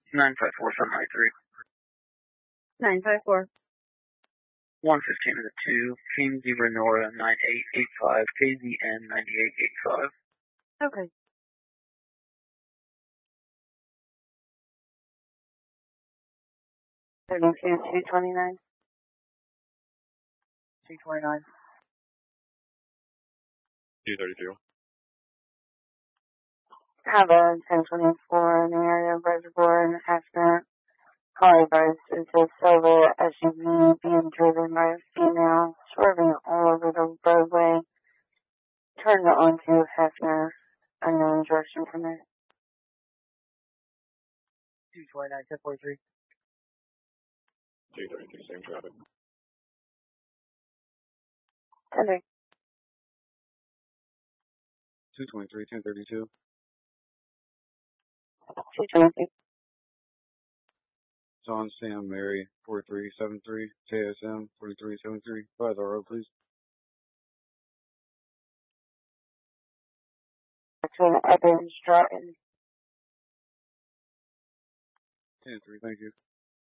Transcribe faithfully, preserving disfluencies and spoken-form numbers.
nine five four seven nine three. nine five four. one fifteen to the two, King Zebra Nora nine eight eight five, K Z N nine eight eight five. Okay. thirty-two, two twenty-nine. two twenty-nine. two thirty-two. Have a ten twenty-four in the area of Reservoir and accident. Car advice is a silver S U V being driven by a female, swerving all over the roadway. Turned onto Hefner, unknown direction from there. two twenty-nine, ten forty-three. two thirty-two, same traffic. ten three. two twenty-three, ten thirty-two. two twenty-three. John Sam Mary, four three seven three, K S M, forty-three seventy-three. Five the road, please. Between Evans, Stratton. ten three, thank you.